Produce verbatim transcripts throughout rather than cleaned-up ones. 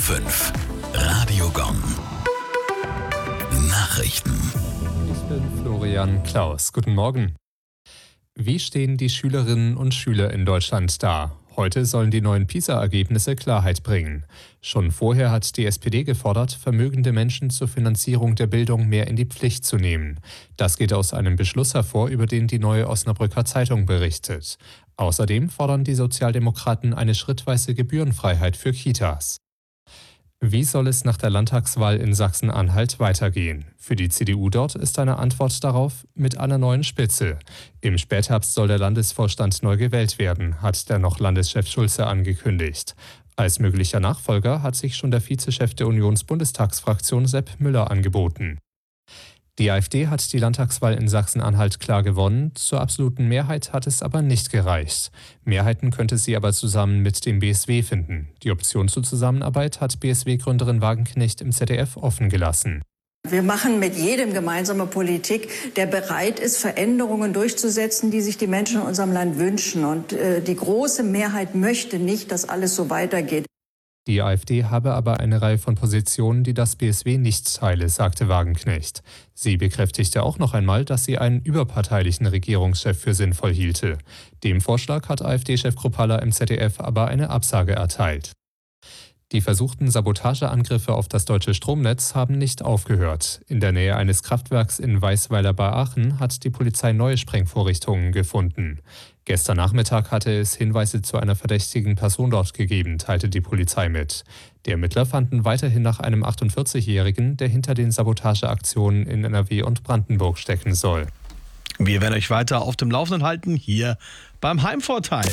fünf. Radio Gong. Nachrichten. Ich bin Florian Klaus. Guten Morgen. Wie stehen die Schülerinnen und Schüler in Deutschland da? Heute sollen die neuen PISA-Ergebnisse Klarheit bringen. Schon vorher hat die S P D gefordert, vermögende Menschen zur Finanzierung der Bildung mehr in die Pflicht zu nehmen. Das geht aus einem Beschluss hervor, über den die Neue Osnabrücker Zeitung berichtet. Außerdem fordern die Sozialdemokraten eine schrittweise Gebührenfreiheit für Kitas. Wie soll es nach der Landtagswahl in Sachsen-Anhalt weitergehen? Für die C D U dort ist eine Antwort darauf mit einer neuen Spitze. Im Spätherbst soll der Landesvorstand neu gewählt werden, hat der noch Landeschef Schulze angekündigt. Als möglicher Nachfolger hat sich schon der Vizechef der Unionsbundestagsfraktion Sepp Müller angeboten. Die AfD hat die Landtagswahl in Sachsen-Anhalt klar gewonnen, zur absoluten Mehrheit hat es aber nicht gereicht. Mehrheiten könnte sie aber zusammen mit dem B S W finden. Die Option zur Zusammenarbeit hat B S W-Gründerin Wagenknecht im Z D F offen gelassen. Wir machen mit jedem gemeinsame Politik, der bereit ist, Veränderungen durchzusetzen, die sich die Menschen in unserem Land wünschen. Und äh, die große Mehrheit möchte nicht, dass alles so weitergeht. Die AfD habe aber eine Reihe von Positionen, die das B S W nicht teile, sagte Wagenknecht. Sie bekräftigte auch noch einmal, dass sie einen überparteilichen Regierungschef für sinnvoll hielte. Dem Vorschlag hat AfD-Chef Kruppalla im Z D F aber eine Absage erteilt. Die versuchten Sabotageangriffe auf das deutsche Stromnetz haben nicht aufgehört. In der Nähe eines Kraftwerks in Weißweiler bei Aachen hat die Polizei neue Sprengvorrichtungen gefunden. Gestern Nachmittag hatte es Hinweise zu einer verdächtigen Person dort gegeben, teilte die Polizei mit. Die Ermittler fanden weiterhin nach einem achtundvierzigjährigen, der hinter den Sabotageaktionen in N R W und Brandenburg stecken soll. Wir werden euch weiter auf dem Laufenden halten, hier beim Heimvorteil.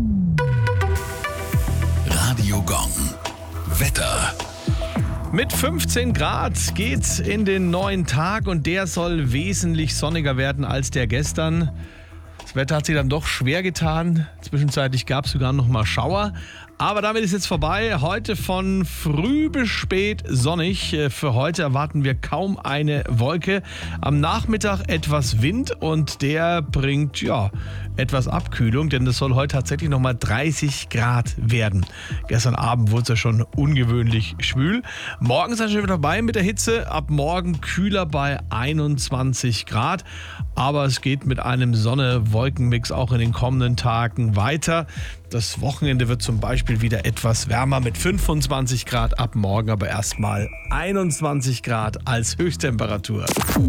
Radio Gong. Wetter. Mit fünfzehn Grad geht's in den neuen Tag und der soll wesentlich sonniger werden als der gestern. Das Wetter hat sich dann doch schwer getan. Zwischenzeitlich gab es sogar noch mal Schauer. Aber damit ist jetzt vorbei. Heute von früh bis spät sonnig. Für heute erwarten wir kaum eine Wolke. Am Nachmittag etwas Wind und der bringt ja etwas Abkühlung, denn es soll heute tatsächlich nochmal dreißig Grad werden. Gestern Abend wurde es ja schon ungewöhnlich schwül. Morgen ist er schon wieder vorbei mit der Hitze. Ab morgen kühler bei einundzwanzig Grad. Aber es geht mit einem Sonne-Wolken-Mix auch in den kommenden Tagen weiter. Das Wochenende wird zum Beispiel wieder etwas wärmer mit fünfundzwanzig Grad ab morgen, aber erstmal einundzwanzig Grad als Höchsttemperatur.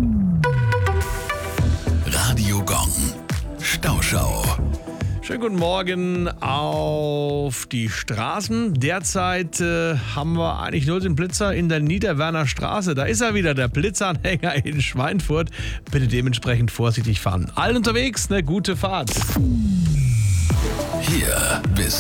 Radio Gong. Stauschau. Schönen guten Morgen auf die Straßen. Derzeit äh, haben wir eigentlich nur den Blitzer in der Niederwerner Straße. Da ist er wieder, der Blitzanhänger in Schweinfurt. Bitte dementsprechend vorsichtig fahren. Allen unterwegs, eine gute Fahrt. Hier bis